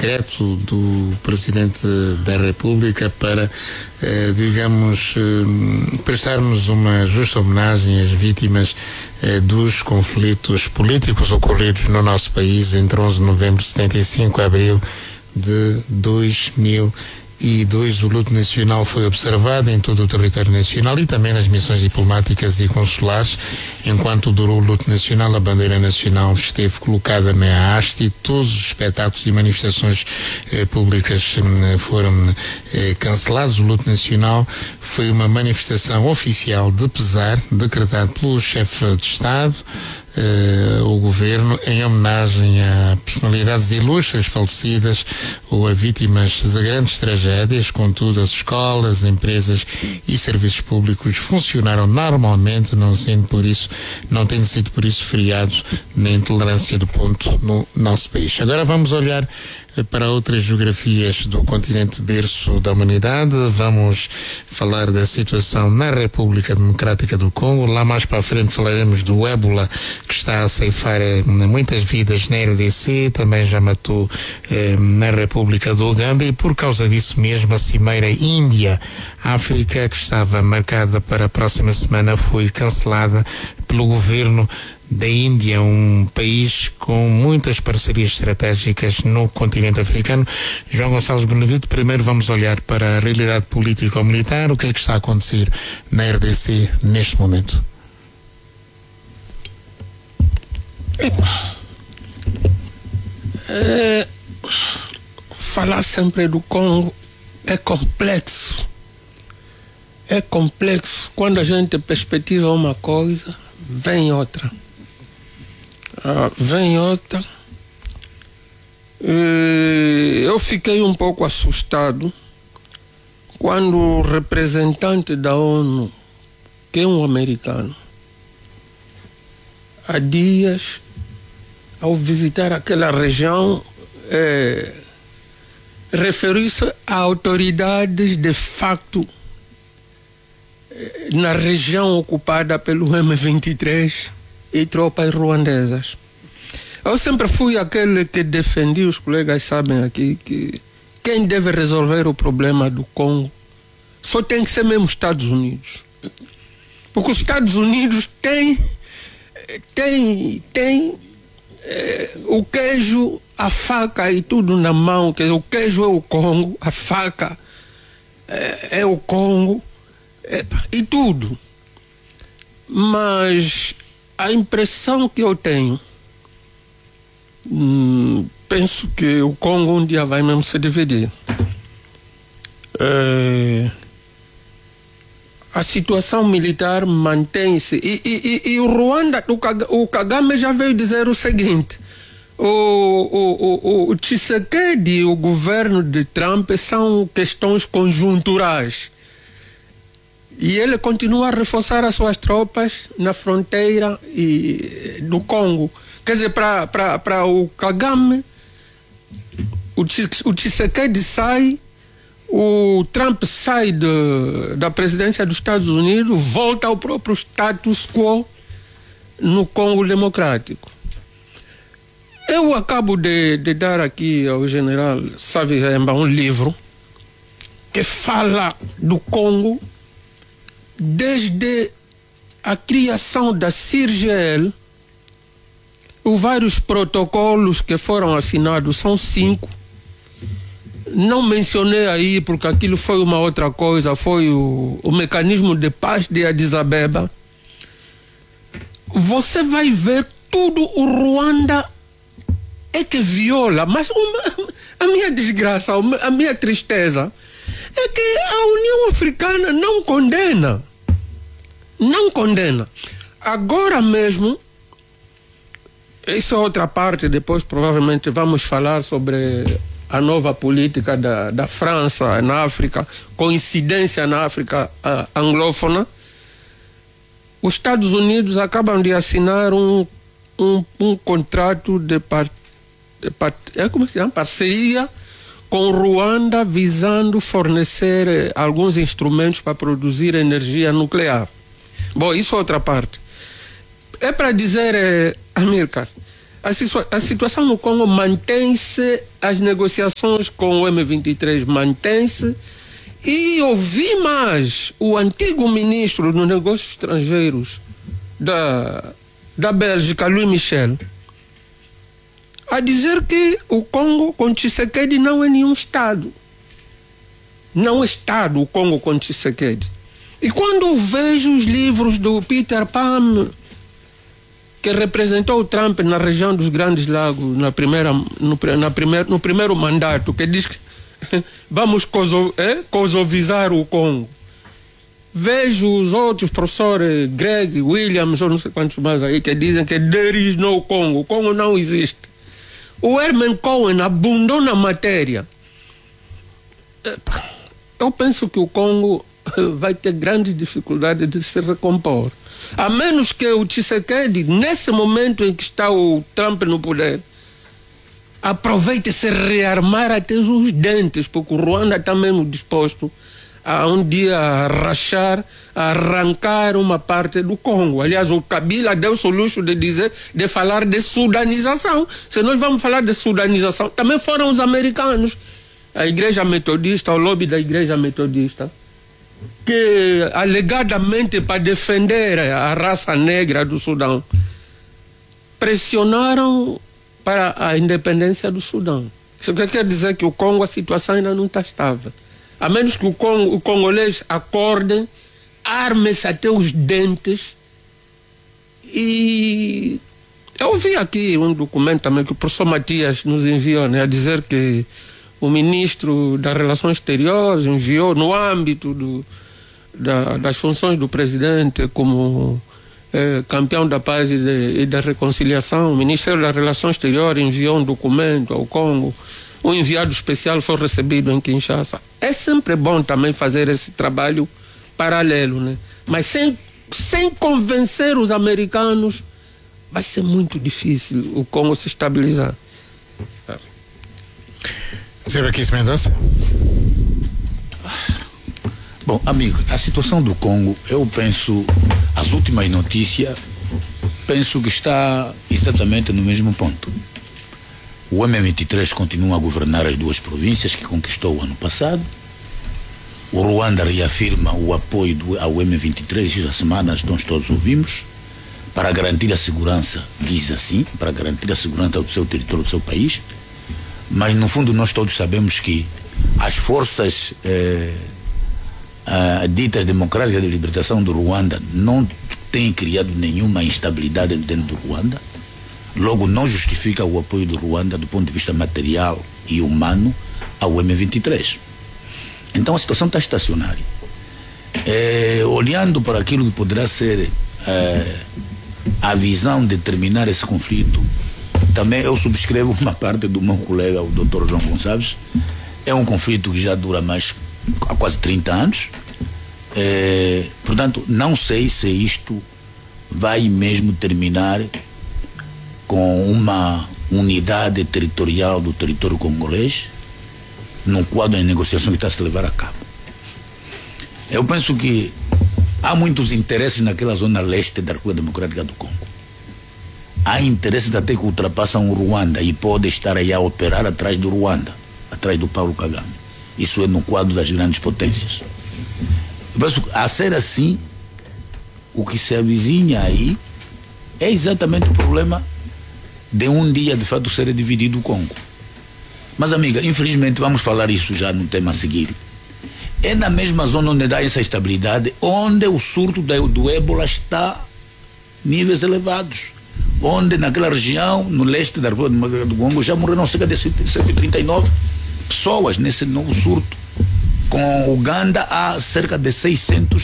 decreto do Presidente da República para, digamos, prestarmos uma justa homenagem às vítimas dos conflitos políticos ocorridos no nosso país entre 11 de novembro de 75 a abril de 2002. O luto nacional foi observado em todo o território nacional e também nas missões diplomáticas e consulares. Enquanto durou o luto nacional, a bandeira nacional esteve colocada na haste e todos os espetáculos e manifestações públicas foram cancelados. O luto nacional foi uma manifestação oficial de pesar decretado pelo chefe de Estado, o governo, em homenagem a personalidades ilustres falecidas ou a vítimas de grandes tragédias. Contudo, as escolas, empresas e serviços públicos funcionaram normalmente, não tendo sido por isso feriados nem tolerância do ponto no nosso país. Agora vamos olhar para outras geografias do continente berço da humanidade. Vamos falar da situação na República Democrática do Congo. Lá mais para a frente falaremos do ébola, que está a ceifar muitas vidas na RDC, também já matou na República do Uganda, e por causa disso mesmo a cimeira Índia-África, que estava marcada para a próxima semana, foi cancelada pelo governo da Índia, um país com muitas parcerias estratégicas no continente africano. João Gonçalves Benedito, primeiro vamos olhar para a realidade político-militar. O que é que está a acontecer na RDC neste momento? Falar sempre do Congo é complexo. É complexo. Quando a gente perspectiva uma coisa, vem outra. Eu fiquei um pouco assustado quando o representante da ONU, que é um americano, há dias, ao visitar aquela região, referiu-se a autoridades de facto na região ocupada pelo M23 e tropas ruandesas. Eu sempre fui aquele que defendia, os colegas sabem aqui, que quem deve resolver o problema do Congo só tem que ser mesmo os Estados Unidos. Porque os Estados Unidos têm o queijo, a faca e tudo na mão. Quer dizer, o queijo é o Congo, a faca é o Congo, e tudo. Mas a impressão que eu tenho, penso que o Congo um dia vai mesmo se dividir. A situação militar mantém-se. E o Ruanda, o Kagame já veio dizer o seguinte: o Tshisekedi e o governo de Trump são questões conjunturais. E ele continua a reforçar as suas tropas na fronteira do Congo. Quer dizer, para o Kagame, o Tshisekedi sai, o Trump sai da presidência dos Estados Unidos, volta ao próprio status quo no Congo Democrático. Eu acabo de dar aqui ao general Savimba um livro que fala do Congo desde a criação da CIRGL. Os vários protocolos que foram assinados são 5. Não mencionei aí porque aquilo foi uma outra coisa, foi o mecanismo de paz de Addis Abeba. Você vai ver tudo, o Ruanda é que viola, mas a minha desgraça, a minha tristeza é que a União Africana não condena. Agora mesmo, isso é outra parte, depois provavelmente vamos falar sobre a nova política da França na África, coincidência na África anglófona. Os Estados Unidos acabam de assinar um contrato de parceria com Ruanda, visando fornecer alguns instrumentos para produzir energia nuclear. Bom, isso é outra parte. É para dizer, Amílcar, A situação no Congo mantém-se, as negociações com o M23 mantêm-se, e ouvi mais o antigo ministro dos Negócios Estrangeiros da Bélgica, Louis Michel, a dizer que o Congo com Tshisekedi não é nenhum Estado. Não é Estado o Congo com Tshisekedi. E quando vejo os livros do Peter Pan, que representou o Trump na região dos Grandes Lagos no primeiro mandato, que diz que vamos kosovizar o Congo. Vejo os outros professores, Greg, Williams, ou não sei quantos mais aí, que dizem que there is no Congo, o Congo não existe. O Herman Cohen abundou na matéria. Eu penso que o Congo vai ter grandes dificuldades de se recompor. A menos que o Tshisekedi, nesse momento em que está o Trump no poder, aproveite se rearmar até os dentes, porque o Ruanda está mesmo disposto a um dia arrancar uma parte do Congo. Aliás, o Kabila deu-se o luxo de falar de sudanização. Se nós vamos falar de sudanização, também foram os americanos, a Igreja Metodista, o lobby da Igreja Metodista, que alegadamente para defender a raça negra do Sudão, pressionaram para a independência do Sudão. Isso quer dizer que o Congo, a situação ainda não está estável. A menos que o congolês acorde, arme-se até os dentes. E eu vi aqui um documento também que o professor Matias nos enviou, né, a dizer que o ministro das Relações Exteriores enviou, no âmbito das funções do presidente como campeão da paz e da reconciliação, o Ministério das Relações Exteriores enviou um documento ao Congo. O enviado especial foi recebido em Kinshasa. É sempre bom também fazer esse trabalho paralelo, né? Mas sem convencer os americanos, vai ser muito difícil o Congo se estabilizar. Zé Baquis Mendonça. Bom, amigo, a situação do Congo, eu penso, as últimas notícias, penso que está exatamente no mesmo ponto. O M23 continua a governar as duas províncias que conquistou o ano passado. O Ruanda reafirma o apoio ao M23, as semanas nós todos ouvimos, para garantir a segurança, diz assim, para garantir a segurança do seu território, do seu país. Mas no fundo nós todos sabemos que as forças ditas democráticas de libertação do Ruanda não têm criado nenhuma instabilidade dentro do Ruanda. Logo, não justifica o apoio do Ruanda do ponto de vista material e humano ao M23. Então a situação está estacionária. Olhando para aquilo que poderá ser a visão de terminar esse conflito, também eu subscrevo uma parte do meu colega, o Dr. João Gonçalves. É um conflito que já dura há quase 30 anos. Portanto, não sei se isto vai mesmo terminar com uma unidade territorial do território congolês no quadro de negociação que está a se levar a cabo. Eu penso que há muitos interesses naquela zona leste da República Democrática do Congo. Há interesses até que ultrapassam o Ruanda e pode estar aí a operar atrás do Ruanda, atrás do Paulo Kagame. Isso é no quadro das grandes potências. Eu penso que, a ser assim, o que se avizinha aí é exatamente o problema de um dia, de fato, ser dividido o Congo. Mas, amiga, infelizmente, vamos falar isso já no tema a seguir. É na mesma zona onde dá essa estabilidade, onde o surto do ébola está a níveis elevados. Onde naquela região, no leste da República do Congo, já morreram cerca de 139 pessoas nesse novo surto. Com Uganda há cerca de 600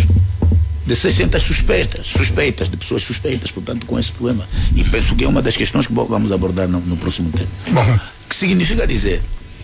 suspeitas, de pessoas suspeitas, portanto, com esse problema. E penso que é uma das questões que vamos abordar no próximo tempo. Que significa dizer,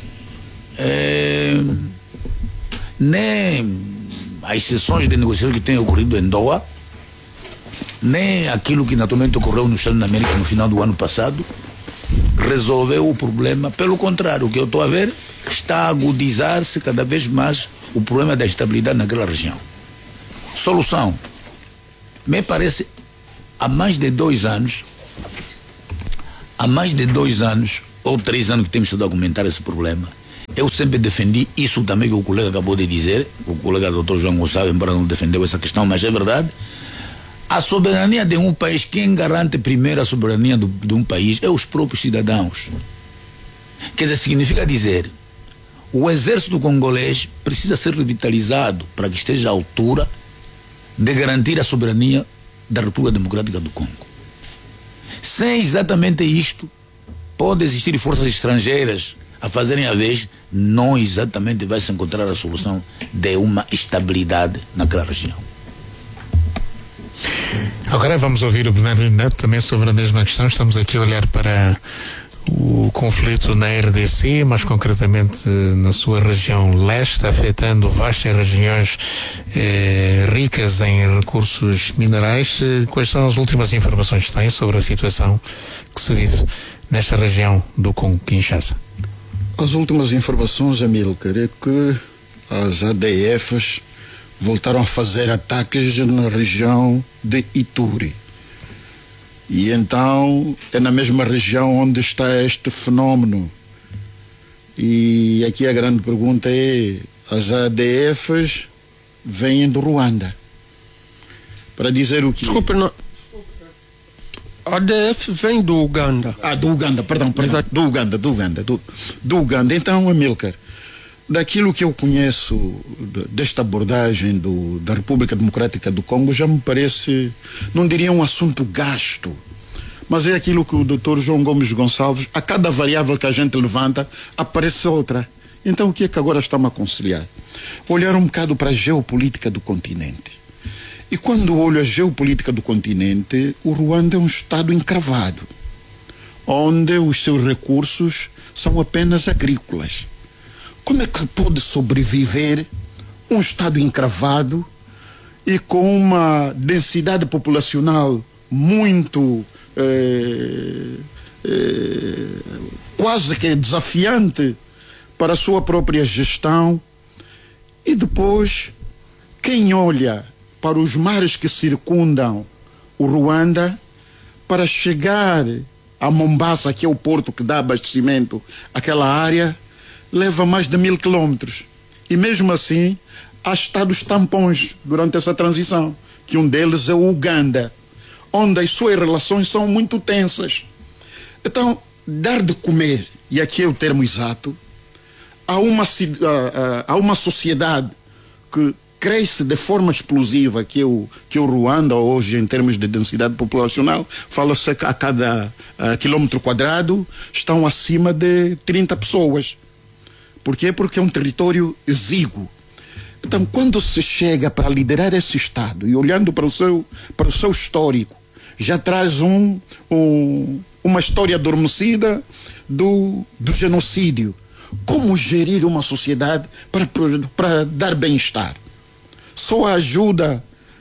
nem as sessões de negociação que têm ocorrido em Doha, nem aquilo que naturalmente ocorreu no Estado da América no final do ano passado, resolveu o problema. Pelo contrário, o que eu estou a ver está a agudizar-se cada vez mais o problema da estabilidade naquela região. Solução, me parece, há mais de 2 anos, há mais de 2 anos ou 3 anos que temos estado a comentar esse problema. Eu sempre defendi isso também que o colega acabou de dizer, o colega Dr. João Gonçalves, embora não defendeu essa questão, mas é verdade. A soberania de um país, quem garante primeiro a soberania de um país é os próprios cidadãos. Quer dizer, significa dizer, o exército congolês precisa ser revitalizado para que esteja à altura de garantir a soberania da República Democrática do Congo. Sem exatamente isto, pode existir forças estrangeiras a fazerem a vez, não exatamente vai se encontrar a solução de uma estabilidade naquela região. Agora vamos ouvir o Bernardino Neto também sobre a mesma questão. Estamos aqui a olhar para o conflito na RDC, mais concretamente na sua região leste, afetando vastas regiões ricas em recursos minerais. Quais são as últimas informações que têm sobre a situação que se vive nesta região do Congo-Kinshasa? As últimas informações, Amílcar, é que as ADFs voltaram a fazer ataques na região de Ituri. E então é na mesma região onde está este fenómeno. E aqui a grande pergunta é: as ADFs vêm do Ruanda. Para dizer o quê? Desculpe, não. A ADF vem do Uganda. Do Uganda, perdão. Exato. Do Uganda. Então, Amílcar, daquilo que eu conheço desta abordagem da República Democrática do Congo, já me parece, não diria um assunto gasto, mas é aquilo que o Dr. João Gomes Gonçalves, a cada variável que a gente levanta, aparece outra. Então o que é que agora estamos a aconselhar? Olhar um bocado para a geopolítica do continente. E quando olho a geopolítica do continente, o Ruanda é um estado encravado, onde os seus recursos são apenas agrícolas. Como é que pode sobreviver um estado encravado e com uma densidade populacional muito quase que desafiante para a sua própria gestão? E depois, quem olha para os mares que circundam o Ruanda, para chegar a Mombasa, que é o porto que dá abastecimento àquela área, leva mais de 1000 quilômetros. E mesmo assim, há estados tampões durante essa transição, que um deles é o Uganda, onde as suas relações são muito tensas. Então, dar de comer, e aqui é o termo exato, a uma sociedade que cresce de forma explosiva, que é o Ruanda hoje, em termos de densidade populacional, fala-se que a cada quilômetro quadrado estão acima de 30 pessoas. Por quê? Porque é um território exíguo. Então, quando se chega para liderar esse Estado, e olhando para o seu histórico, já traz uma história adormecida do genocídio. Como gerir uma sociedade para dar bem-estar? Só a ajuda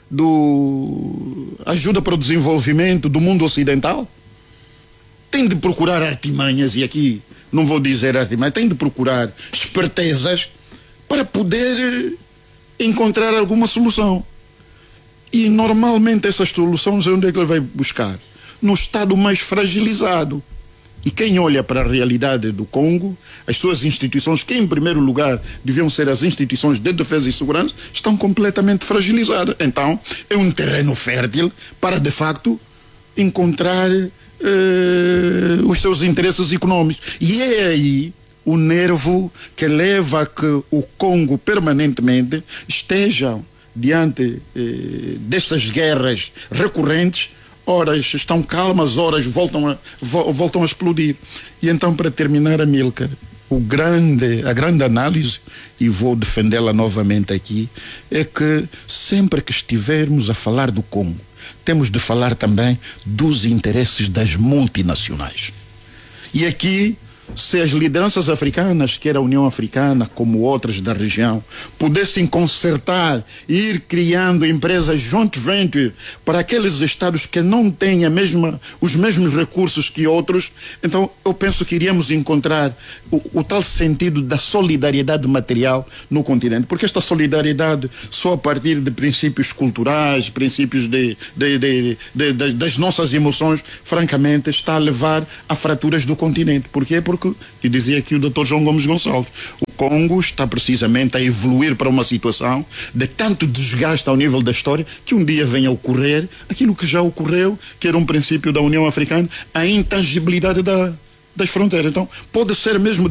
para o desenvolvimento do mundo ocidental? Tem de procurar artimanhas, e aqui não vou dizer artimanhas, tem de procurar espertezas para poder encontrar alguma solução. E normalmente essas soluções, onde é que ele vai buscar? No estado mais fragilizado. E quem olha para a realidade do Congo, as suas instituições, que em primeiro lugar deviam ser as instituições de defesa e segurança, estão completamente fragilizadas. Então, é um terreno fértil para, de facto, encontrar os seus interesses econômicos. E é aí o nervo que leva a que o Congo permanentemente esteja diante dessas guerras recorrentes. Horas estão calmas, horas voltam a explodir. E então, para terminar, Amílcar, a grande análise, e vou defendê-la novamente aqui, é que sempre que estivermos a falar do Congo, temos de falar também dos interesses das multinacionais. E aqui se as lideranças africanas, quer a União Africana como outras da região, pudessem concertar e ir criando empresas joint venture para aqueles estados que não têm os mesmos recursos que outros, então eu penso que iríamos encontrar o tal sentido da solidariedade material no continente, porque esta solidariedade só a partir de princípios culturais, princípios das nossas emoções, francamente está a levar a fraturas do continente. Por quê? Porque, e dizia aqui o Dr. João Gomes Gonçalves, o Congo está precisamente a evoluir para uma situação de tanto desgaste ao nível da história que um dia venha a ocorrer aquilo que já ocorreu, que era um princípio da União Africana, a intangibilidade das fronteiras. Então, pode ser mesmo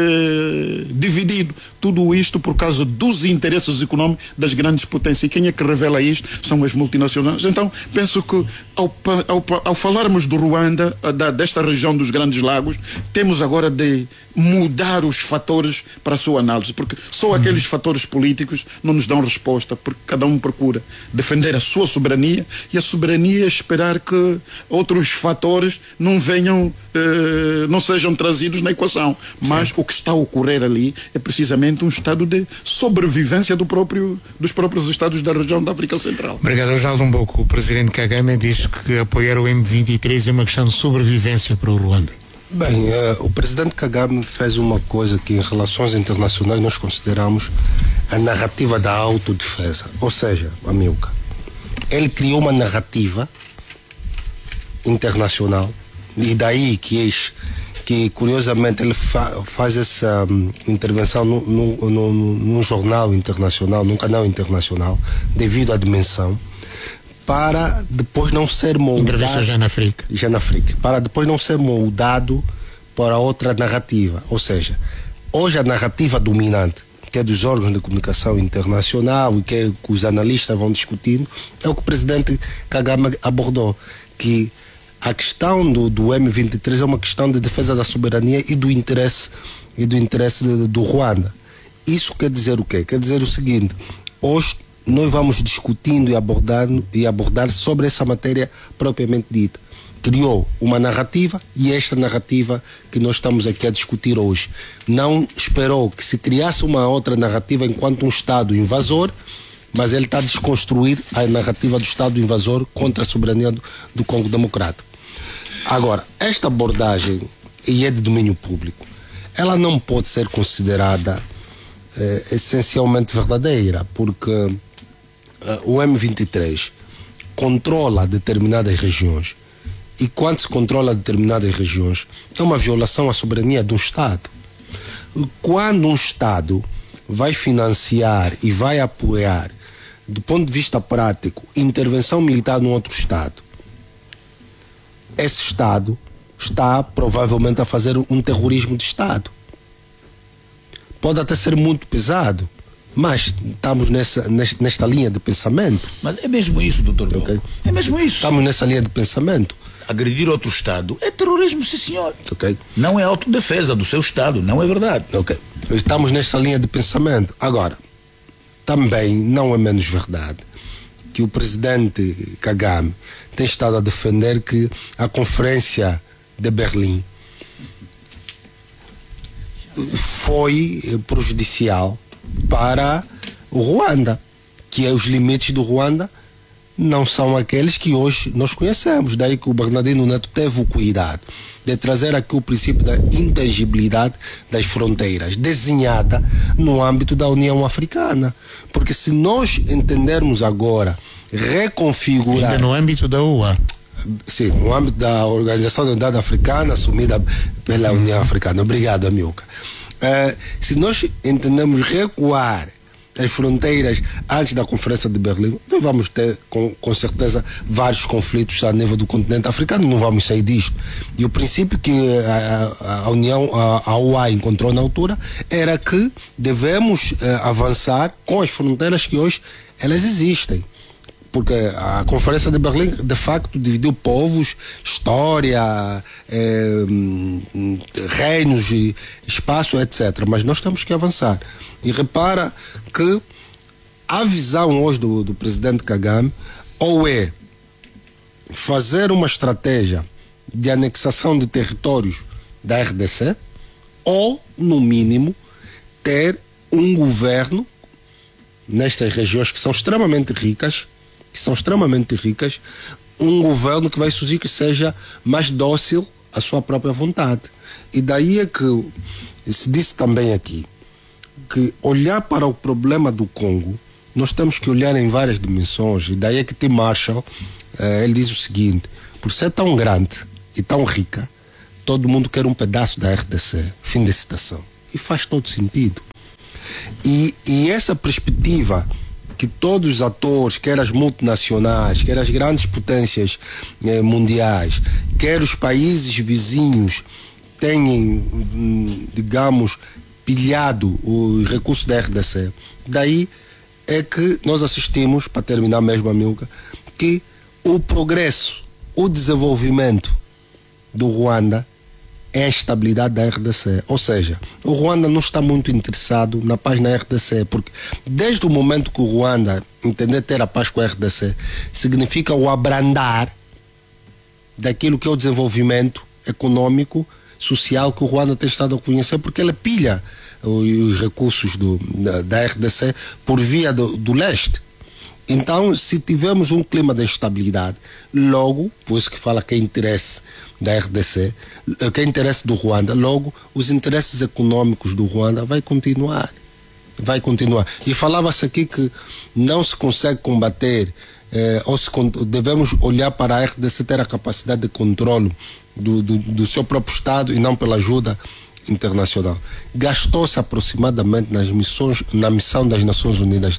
dividido tudo isto por causa dos interesses econômicos das grandes potências. E quem é que revela isto? São as multinacionais. Então, penso que ao falarmos do Ruanda, desta região dos Grandes Lagos, temos agora de mudar os fatores para a sua análise, porque só aqueles fatores políticos não nos dão resposta, porque cada um procura defender a sua soberania, e a soberania é esperar que outros fatores não venham, não sejam trazidos na equação. Mas o que está a ocorrer ali é precisamente um estado de sobrevivência dos próprios estados da região da África Central. Obrigado, Osvaldo. O presidente Kagame diz que apoiar o M23 é uma questão de sobrevivência para o Ruanda. Bem, o presidente Kagame fez uma coisa que em relações internacionais nós consideramos a narrativa da autodefesa. Ou seja, Amilcar, ele criou uma narrativa internacional, e daí que curiosamente ele faz essa intervenção num jornal internacional, num canal internacional, devido à dimensão, para depois não ser moldado. Entrevista já na África. Para depois não ser moldado para outra narrativa. Ou seja, hoje a narrativa dominante, que é dos órgãos de comunicação internacional e que os analistas vão discutindo, é o que o presidente Kagame abordou, que a questão do M23 é uma questão de defesa da soberania e do interesse do Ruanda. Isso quer dizer o quê? Quer dizer o seguinte: hoje nós vamos discutindo e abordar sobre essa matéria propriamente dita. Criou uma narrativa, e esta narrativa que nós estamos aqui a discutir hoje. Não esperou que se criasse uma outra narrativa enquanto um Estado invasor, mas ele está a desconstruir a narrativa do Estado invasor contra a soberania do Congo Democrático. Agora, esta abordagem, e é de domínio público, ela não pode ser considerada essencialmente verdadeira, porque o M23 controla determinadas regiões, e quando se controla determinadas regiões é uma violação à soberania de um Estado. Quando um Estado vai financiar e vai apoiar, do ponto de vista prático, intervenção militar num outro Estado, esse Estado está provavelmente a fazer um terrorismo de Estado. Pode até ser muito pesado, mas estamos nesta linha de pensamento. Mas é mesmo isso, doutor. Okay. É mesmo isso. Estamos nessa linha de pensamento. Agredir outro Estado é terrorismo, sim senhor. Okay. Não é autodefesa do seu Estado, não é verdade. Okay. Estamos nesta linha de pensamento. Agora, também não é menos verdade que o presidente Kagame tem estado a defender que a Conferência de Berlim foi prejudicial para o Ruanda, que os limites do Ruanda não são aqueles que hoje nós conhecemos. Daí que o Bernardino Neto teve o cuidado de trazer aqui o princípio da intangibilidade das fronteiras, desenhada no âmbito da União Africana. Porque se nós entendermos agora reconfigurar... Ainda no âmbito da OA. Sim, no âmbito da Organização da Unidade Africana, assumida pela União Africana. Obrigado, Amilcar. Se nós entendemos recuar as fronteiras antes da Conferência de Berlim, nós vamos ter com certeza vários conflitos a nível do continente africano, não vamos sair disto. E o princípio que a OA encontrou na altura era que devemos avançar com as fronteiras que hoje elas existem. Porque a Conferência de Berlim, de facto, dividiu povos, história, reinos, espaço, etc. Mas nós temos que avançar. E repara que a visão hoje do presidente Kagame ou é fazer uma estratégia de anexação de territórios da RDC, ou, no mínimo, ter um governo nestas regiões que são extremamente ricas, um governo que vai surgir que seja mais dócil à sua própria vontade. E daí é que se disse também aqui que olhar para o problema do Congo, nós temos que olhar em várias dimensões. E daí é que Tim Marshall, ele diz o seguinte: por ser tão grande e tão rica, todo mundo quer um pedaço da RDC. Fim de citação. E faz todo sentido. E essa perspectiva que todos os atores, quer as multinacionais, quer as grandes potências mundiais, quer os países vizinhos, tenham, digamos, pilhado os recursos da RDC. Daí é que nós assistimos, para terminar mesmo, Amilcar, que o progresso, o desenvolvimento do Ruanda é a estabilidade da RDC. Ou seja, o Ruanda não está muito interessado na paz na RDC, porque desde o momento que o Ruanda entender ter a paz com a RDC, significa o abrandar daquilo que é o desenvolvimento econômico, social que o Ruanda tem estado a conhecer, porque ele pilha os recursos da RDC por via do leste. Então, se tivermos um clima de instabilidade, logo, por isso que fala que é interesse da RDC, que é interesse do Ruanda, logo os interesses econômicos do Ruanda vai continuar. E falava-se aqui que não se consegue combater, devemos olhar para a RDC ter a capacidade de controle do seu próprio Estado e não pela ajuda internacional. Gastou-se aproximadamente na missão das Nações Unidas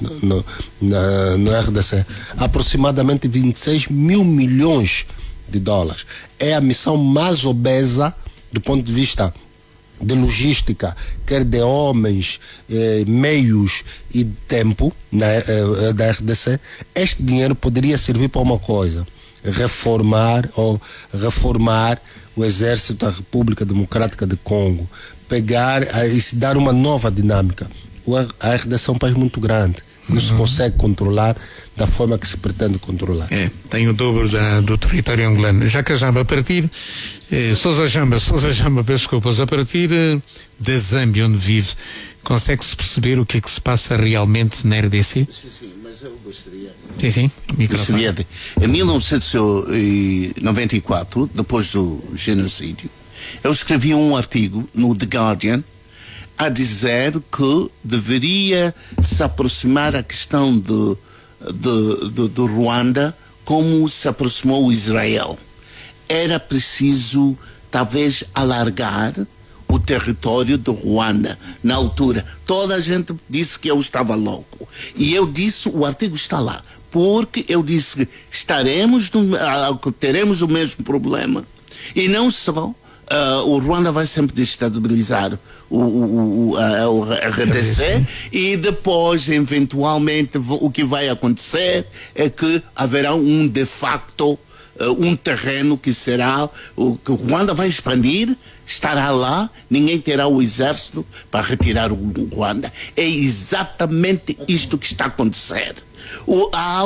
no RDC aproximadamente 26 mil milhões de dólares. É a missão mais obesa do ponto de vista de logística, quer de homens, meios e tempo da RDC. Este dinheiro poderia servir para uma coisa: reformar o exército da República Democrática do Congo, pegar e se dar uma nova dinâmica. A RDC é um país muito grande, não se consegue controlar da forma que se pretende controlar. Tem o dobro do território angolano. Jaca Jamba, a partir Sousa Jamba, peço desculpas, a partir da Zâmbia, onde vive, consegue-se perceber o que é que se passa realmente na RDC? Sim, mas eu gostaria... Sim, microfone. Em 1994, depois do genocídio, eu escrevi um artigo no The Guardian a dizer que deveria se aproximar a questão do Ruanda como se aproximou Israel. Era preciso, talvez, alargar o território do Ruanda. Na altura, toda a gente disse que eu estava louco. E eu disse, o artigo está lá, porque eu disse que teremos o mesmo problema. E não só, o Ruanda vai sempre destabilizar o RDC e depois, eventualmente, o que vai acontecer é que haverá de facto, um terreno que será, que o Ruanda vai expandir, estará lá, ninguém terá o exército para retirar o Ruanda. É exatamente isto que está a acontecer. Há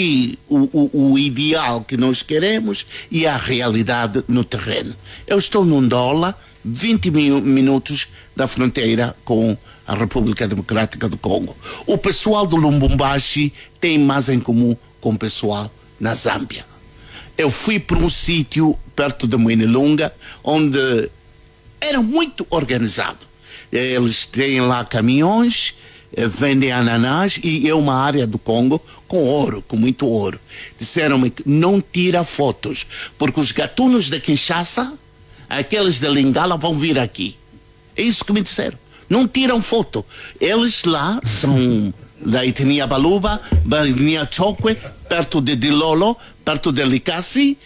o ideal que nós queremos e a realidade no terreno. Eu estou num Ndola, 20 minutos da fronteira com a República Democrática do Congo. O pessoal do Lubumbashi tem mais em comum com o pessoal na Zâmbia. Eu fui para um sítio perto de Moinilunga, onde era muito organizado. Eles têm lá caminhões, vendem ananás, e é uma área do Congo com ouro, com muito ouro. Disseram-me que não tira fotos, porque os gatunos de Kinshasa, aqueles de Lingala, vão vir aqui. É isso que me disseram. Não tiram foto. Eles lá são da etnia Baluba, da etnia Chokwe, perto de Dilolo, perto de Likasi,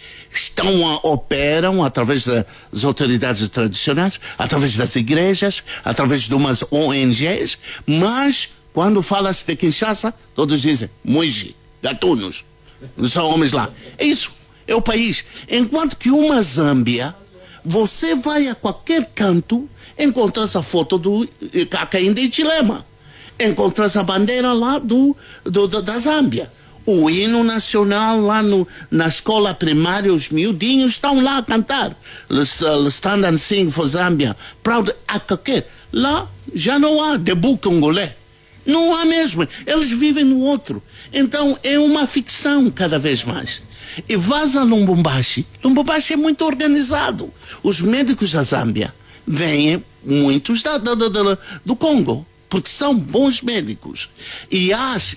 operam através das autoridades tradicionais, através das igrejas, através de umas ONGs, mas quando fala-se de Kinshasa, todos dizem Muiji, gatunos, são homens lá. É isso, é o país. Enquanto que uma Zâmbia, você vai a qualquer canto, encontra essa foto do Hakainde Hichilema, encontra essa bandeira lá da Zâmbia. O hino nacional lá na escola primária, os miudinhos estão lá a cantar. Stand and sing for Zambia. Proud Akake. Lá já não há debut congolês. Não há mesmo. Eles vivem no outro. Então é uma ficção cada vez mais. E vas a Lubumbashi. Lubumbashi é muito organizado. Os médicos da Zâmbia vêm muitos do Congo, porque são bons médicos. E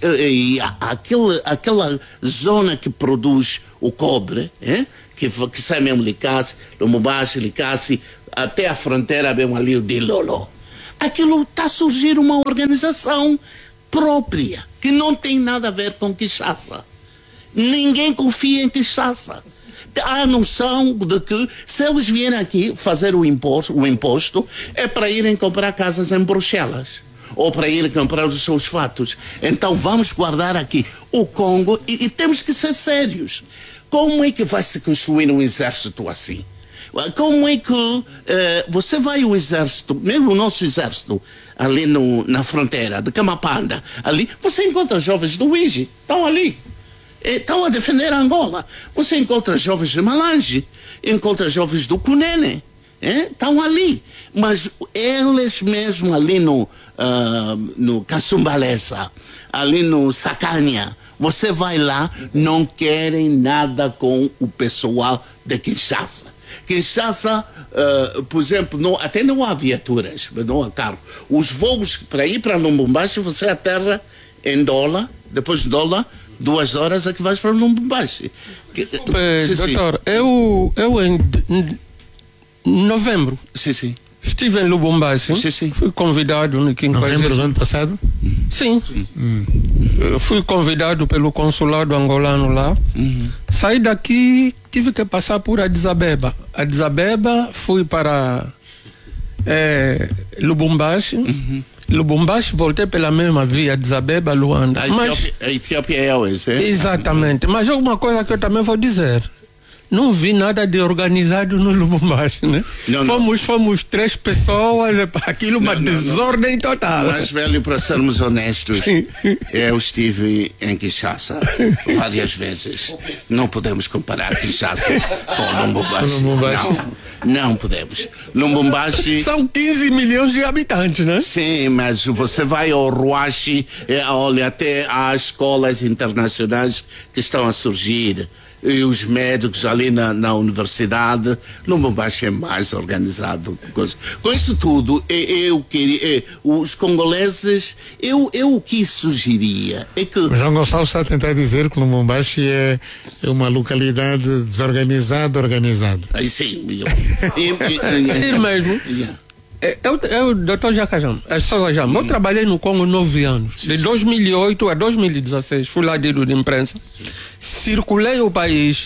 aquela zona que produz o cobre, que sai mesmo Likasi, Lubumbashi, Likasi, até a fronteira mesmo ali o Dilolo. Aquilo está a surgir uma organização própria, que não tem nada a ver com Kinshasa. Ninguém confia em Kinshasa. Há a noção de que se eles vierem aqui fazer o imposto é para irem comprar casas em Bruxelas ou para irem comprar os seus fatos. Então vamos guardar aqui o Congo e temos que ser sérios. Como é que vai se construir um exército assim? Como é que você vai o exército, mesmo o nosso exército, ali na fronteira de Camapanda, ali, você encontra jovens do Uigi, estão ali. Estão a defender a Angola. Você encontra jovens de Malange, encontra jovens do Cunene, estão ali. Mas eles mesmo ali no Kasumbalesa, ali no Sacânia, você vai lá, não querem nada com o pessoal de Kinshasa. Kinshasa, por exemplo, até não há viaturas, não há carro. Os voos para ir para Lubumbashi, você aterra em Dola, depois de Dola, 2 horas é que vais para Lubumbashi. Doutor, eu em novembro estive em Lubumbashi, fui convidado no 50. Novembro do ano passado? Sim. Eu fui convidado pelo consulado angolano lá. Saí daqui, tive que passar por Addis Abeba. Addis Abeba, fui para Lubumbashi. Lubumbashi, voltei pela mesma via, Addis Abeba, Luanda. A Etiópia Airways, Exatamente. Mas alguma coisa que eu também vou dizer. Não vi nada de organizado no Lubumbashi, né? Fomos 3 pessoas, aquilo uma desordem total. Mas, velho, para sermos honestos, eu estive em Kinshasa várias vezes. Não podemos comparar Kinshasa com Lubumbashi. Não podemos. Lubumbashi... São 15 milhões de habitantes, né? Sim, mas você vai ao Ruashi, olha, até há escolas internacionais que estão a surgir. E os médicos ali na universidade, Lubumbashi é mais organizado. Com isso tudo, eu queria, os congoleses, o que sugeria é que... João Gonçalves está a tentar dizer que Lubumbashi é uma localidade desorganizada, organizada. Aí sim. É mesmo. Eu, doutor Jacajam, eu trabalhei no Congo 9 anos, de 2008 a 2016, fui lá de imprensa, circulei o país.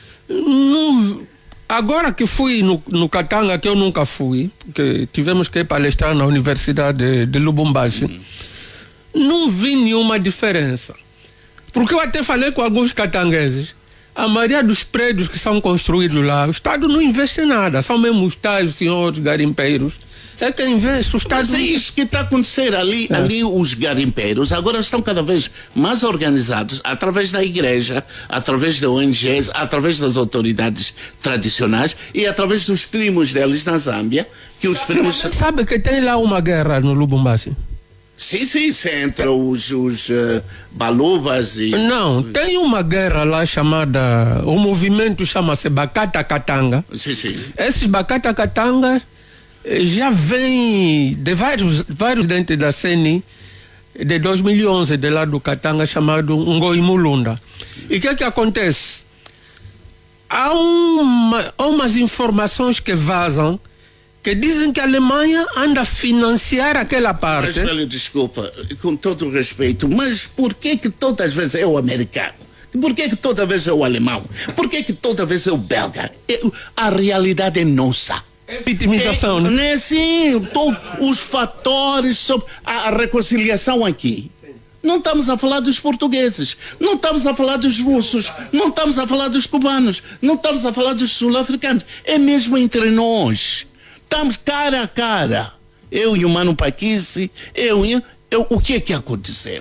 Agora que fui no Katanga, que eu nunca fui, porque tivemos que ir palestrar na Universidade de Lubumbashi, não vi nenhuma diferença. Porque eu até falei com alguns catangueses, a maioria dos prédios que são construídos lá, o Estado não investe em nada, são mesmo os tais senhores garimpeiros. É que investe, o Estado... Mas é isso que está a acontecer ali. Ali os garimpeiros agora estão cada vez mais organizados através da igreja, através da ONGs, através das autoridades tradicionais e através dos primos deles na Zâmbia, que os primos... Sabe que tem lá uma guerra no Lubumbashi? Sim, entre os balubas e... Não, tem uma guerra lá chamada... O movimento chama-se Bakata Katanga. Sim. Esses Bakata Katanga já vem de vários dentes da CENI de 2011, de lá do Katanga, chamado Ngoi Mulunda. E o que acontece? Há umas informações que vazam que dizem que a Alemanha anda a financiar aquela parte. Mas, velho, desculpa, com todo o respeito, mas por que todas as vezes é o americano? Por que toda vez é o alemão? Por que toda vez é o belga? A realidade é nossa. É vitimização, né? Sim, todos os fatores sobre a reconciliação aqui. Não estamos a falar dos portugueses, não estamos a falar dos russos, não estamos a falar dos cubanos, não estamos a falar dos sul-africanos. É mesmo entre nós. Estamos cara a cara. Eu e o Mano Paquisi, o que é que aconteceu?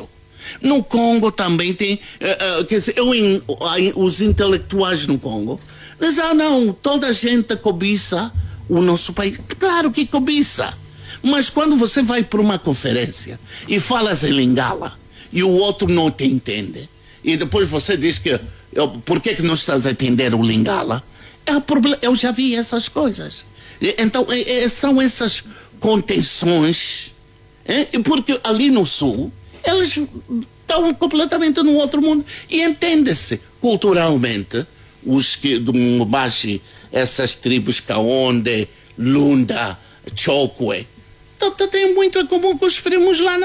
No Congo também tem, quer dizer, os intelectuais no Congo, não, toda a gente cobiça o nosso país. Claro que cobiça. Mas quando você vai para uma conferência e falas em Lingala e o outro não te entende, e depois você diz que por que não estás a entender o Lingala? Eu já vi essas coisas. Então, são essas contenções, porque ali no Sul, eles estão completamente no outro mundo. E entende-se, culturalmente, os que do Mbashi, essas tribos Kaonde, Lunda, Chokwe, então tem muito em comum com os primos lá na